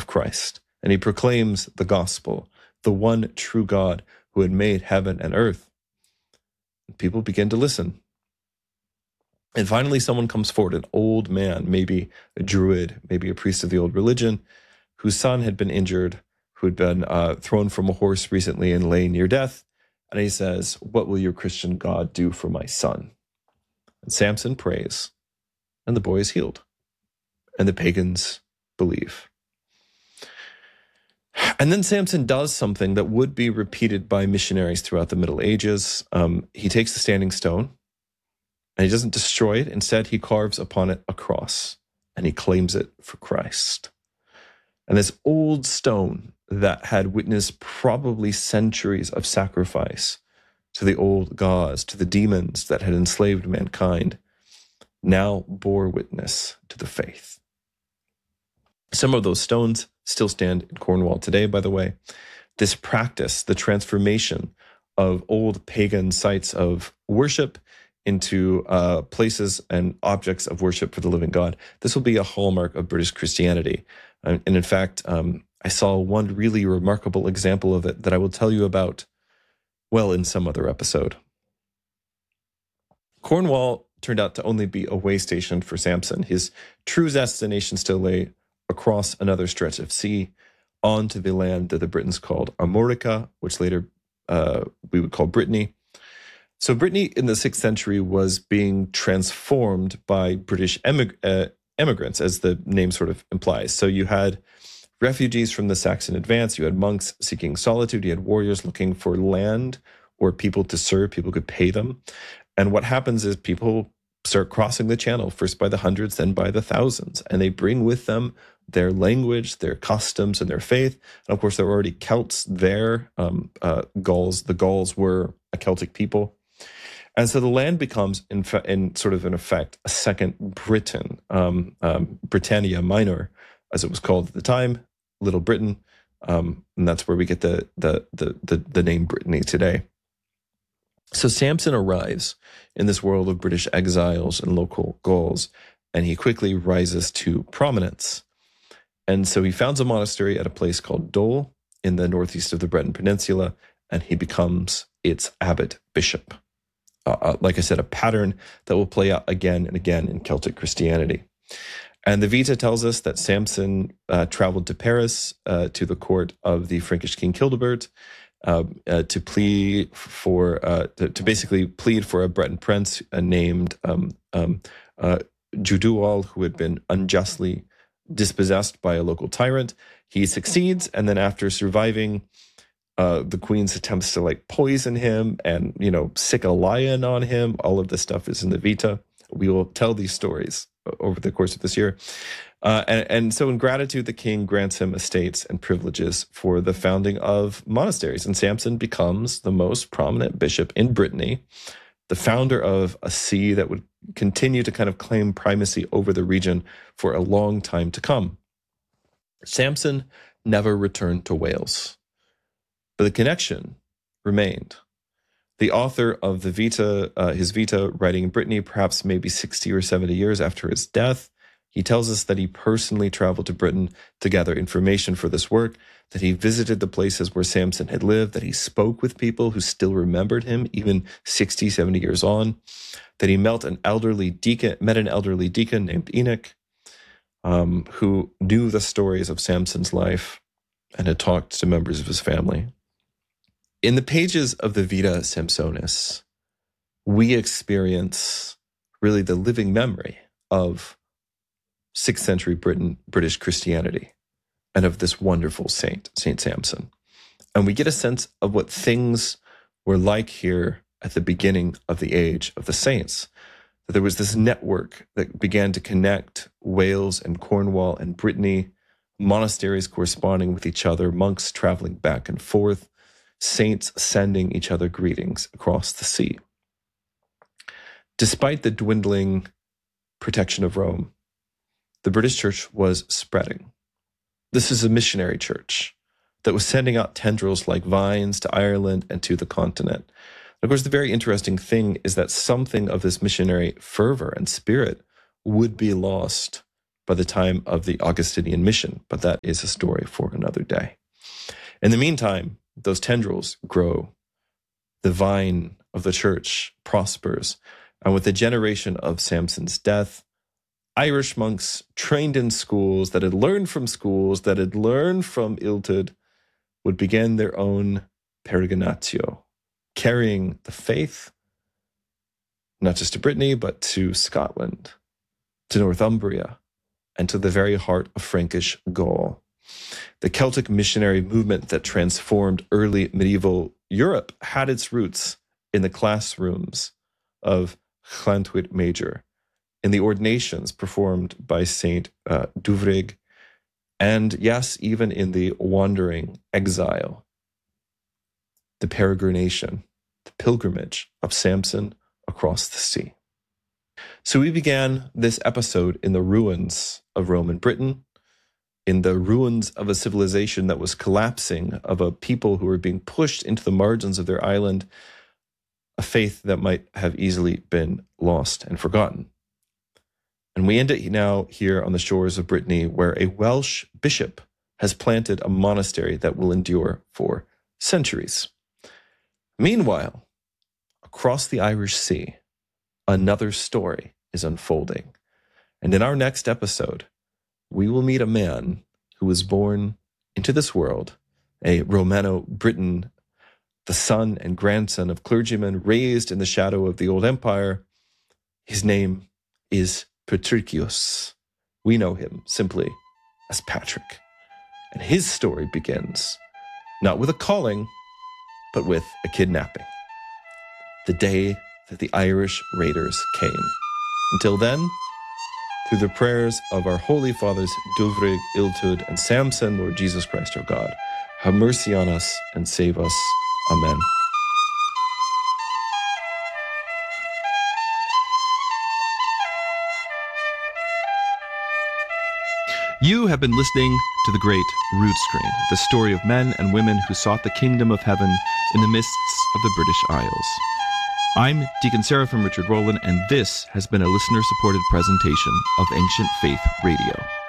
Christ, and he proclaims the gospel, the one true God who had made heaven and earth. People begin to listen. And finally, someone comes forward, an old man, maybe a druid, maybe a priest of the old religion, whose son had been injured, who had been thrown from a horse recently and lay near death. And he says, "What will your Christian God do for my son?" And Samson prays, and the boy is healed. And the pagans believe. And then Samson does something that would be repeated by missionaries throughout the Middle Ages. He takes the standing stone, and he doesn't destroy it. Instead, he carves upon it a cross, and he claims it for Christ. And this old stone that had witnessed probably centuries of sacrifice to the old gods, to the demons that had enslaved mankind, now bore witness to the faith. Some of those stones still stand in Cornwall today, by the way. This practice, the transformation of old pagan sites of worship into places and objects of worship for the living God, this will be a hallmark of British Christianity. And in fact, I saw one really remarkable example of it that I will tell you about, well, in some other episode. Cornwall turned out to only be a way station for Samson. His true destination still lay across another stretch of sea onto the land that the Britons called Armorica, which later we would call Brittany. So Brittany in the 6th century was being transformed by British immigrants, as the name sort of implies. So you had refugees from the Saxon advance, you had monks seeking solitude, you had warriors looking for land or people to serve, people could pay them. And what happens is people start crossing the channel, first by the hundreds, then by the thousands, and they bring with them their language, their customs, and their faith. And of course, there were already Celts there. Gauls, the Gauls were a Celtic people. And so the land becomes, in effect, a second Britain, Britannia Minor, as it was called at the time, Little Britain, and that's where we get the name Brittany today. So Samson arrives in this world of British exiles and local Gauls, and he quickly rises to prominence. And so he founds a monastery at a place called Dole in the northeast of the Breton Peninsula, and he becomes its abbot bishop. Like I said, a pattern that will play out again and again in Celtic Christianity. And the Vita tells us that Samson traveled to Paris to the court of the Frankish king Childebert to plead for to basically plead for a Breton prince named Judual, who had been unjustly dispossessed by a local tyrant. He succeeds, and then after surviving the queen's attempts to poison him and sick a lion on him, all of this stuff is in the Vita. We will tell these stories over the course of this year. And so in gratitude, the king grants him estates and privileges for the founding of monasteries. And Samson becomes the most prominent bishop in Brittany, the founder of a see that would continue to kind of claim primacy over the region for a long time to come. Samson never returned to Wales, but the connection remained. The author of the Vita, his Vita, writing in Brittany, perhaps maybe 60 or 70 years after his death, he tells us that he personally traveled to Britain to gather information for this work, that he visited the places where Samson had lived, that he spoke with people who still remembered him, even 60, 70 years on, that he met an elderly deacon named Enoch, who knew the stories of Samson's life and had talked to members of his family. In the pages of the Vita Samsonis, we experience really the living memory of 6th century British Christianity and of this wonderful saint, Saint Samson. And we get a sense of what things were like here at the beginning of the age of the saints. That there was this network that began to connect Wales and Cornwall and Brittany, monasteries corresponding with each other, monks traveling back and forth, saints sending each other greetings across the sea. Despite the dwindling protection of Rome, the British church was spreading. This is a missionary church that was sending out tendrils like vines to Ireland and to the continent. And of course, the very interesting thing is that something of this missionary fervor and spirit would be lost by the time of the Augustinian mission, but that is a story for another day. In the meantime, those tendrils grow. The vine of the church prospers. And with the generation of Samson's death, Irish monks trained in schools, that had learned from Illtyd, would begin their own peregrinatio, carrying the faith, not just to Brittany, but to Scotland, to Northumbria, and to the very heart of Frankish Gaul. The Celtic missionary movement that transformed early medieval Europe had its roots in the classrooms of Llantwit Major, in the ordinations performed by Saint Duvrig, and yes, even in the wandering exile, the peregrination, the pilgrimage of Samson across the sea. So we began this episode in the ruins of Roman Britain, in the ruins of a civilization that was collapsing, of a people who were being pushed into the margins of their island, a faith that might have easily been lost and forgotten. And we end it now here on the shores of Brittany, where a Welsh bishop has planted a monastery that will endure for centuries. Meanwhile, across the Irish Sea, another story is unfolding. And in our next episode, we will meet a man who was born into this world, a Romano-Briton, the son and grandson of clergymen raised in the shadow of the old empire. His name is Patricius. We know him simply as Patrick. And his story begins not with a calling, but with a kidnapping. The day that the Irish raiders came. Until then, through the prayers of our Holy Fathers Duvrig, Illtyd, and Samson, Lord Jesus Christ our God, have mercy on us and save us. Amen. You have been listening to The Great Rood Screen, the story of men and women who sought the kingdom of heaven in the mists of the British Isles. I'm Deacon Seraphim Richard Rowland, and this has been a listener-supported presentation of Ancient Faith Radio.